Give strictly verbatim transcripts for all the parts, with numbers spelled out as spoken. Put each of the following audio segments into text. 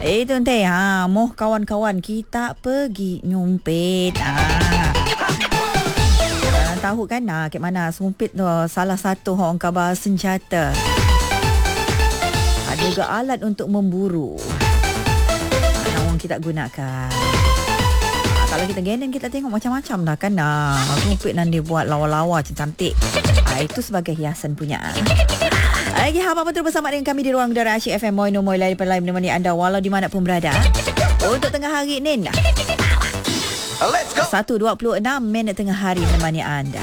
Eh tu nanti ha, moh kawan-kawan kita pergi nyumpit. Ah. Uh, tahu kan nah, kat mana sumpit tu salah satu orang khabar senjata. Ada juga alat untuk memburu. Mana orang kita gunakan. Ah, kalau kita genen kita tengok macam-macam dah kan nah. Sumpit nan dia buat lawa-lawa cantik. Ah, itu sebagai hiasan punya. Lagi haba betul bersama dengan kami di ruang udara Asyik F M Moino Moilai Perlai menemani anda walau di mana pun berada. Untuk tengah hari ni Let's go. satu dua puluh enam minit tengah hari menemani anda.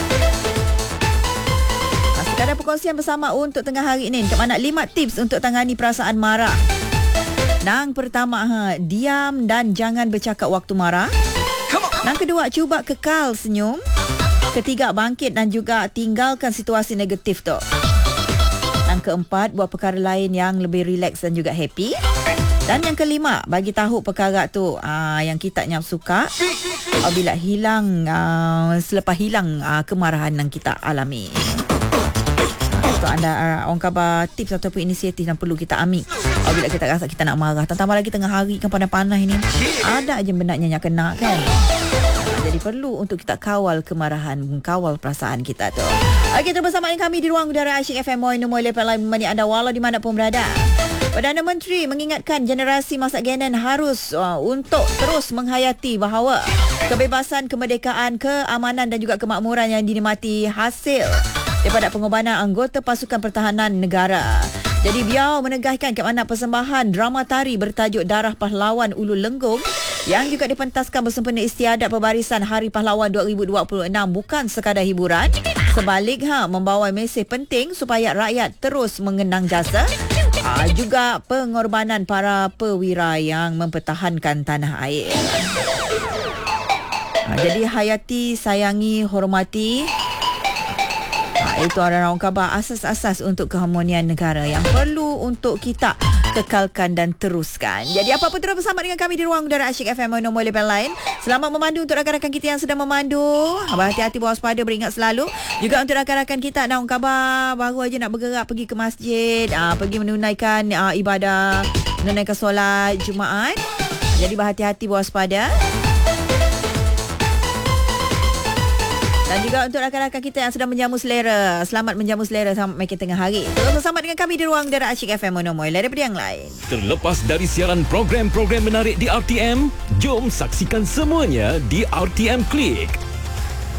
Sekadar perkongsian bersama untuk tengah hari ini. Kat mana lima tips untuk tangani perasaan marah. Nang pertama ha, diam dan jangan bercakap waktu marah. Nang kedua, cuba kekal senyum. Ketiga, bangkit dan juga tinggalkan situasi negatif tu. Yang keempat, buat perkara lain yang lebih relax dan juga happy. Dan yang kelima, bagi tahu perkara tu aa, yang kita nyap suka apabila hilang aa, selepas hilang aa, kemarahan yang kita alami. Untuk anda aa, orang khabar tips ataupun inisiatif yang perlu kita ambil apabila kita rasa kita nak marah. Tambah lagi tengah hari kan panas-panas ini. Ada aja benaknya yang kena kan. Jadi perlu untuk kita kawal kemarahan, kawal perasaan kita tu. Okey, terus bersama dengan kami di ruang udara Asyik F M Moino Moilai Perlai menemani anda walau di mana pun berada. Perdana Menteri mengingatkan generasi masa genan harus uh, untuk terus menghayati bahawa kebebasan, kemerdekaan, keamanan dan juga kemakmuran yang dinikmati hasil daripada pengorbanan anggota pasukan pertahanan negara. Jadi beliau menegaskan ke mana persembahan drama tari bertajuk Darah Pahlawan Ulu Lenggong yang juga dipentaskan bersempena istiadat Pembarisan Hari Pahlawan dua ribu dua puluh enam bukan sekadar hiburan, sebalik ha membawa mesej penting supaya rakyat terus mengenang jasa ha, juga pengorbanan para perwira yang mempertahankan tanah air. Ha, jadi hayati, sayangi, hormati. Itu adalah orang khabar asas-asas untuk keharmonian negara yang perlu untuk kita kekalkan dan teruskan. Jadi apa-apa terus bersama dengan kami di ruang udara Asyik F M Moino Moilai Perlai. Selamat memandu untuk rakan-rakan kita yang sedang memandu. Berhati-hati, berwaspada, beringat selalu. Juga untuk rakan-rakan kita dan orang khabar baru aja nak bergerak pergi ke masjid, aa, pergi menunaikan aa, ibadah, menunaikan solat Jumaat. Jadi berhati-hati, berwaspada. Dan juga untuk rakan-rakan kita yang sedang menjamu selera, selamat menjamu selera sampai ke tengah hari. Terus bersama dengan kami di ruang udara Asyik F M Moino Moilai daripada yang lain. Terlepas dari siaran program-program menarik di R T M, jom saksikan semuanya di R T M Click.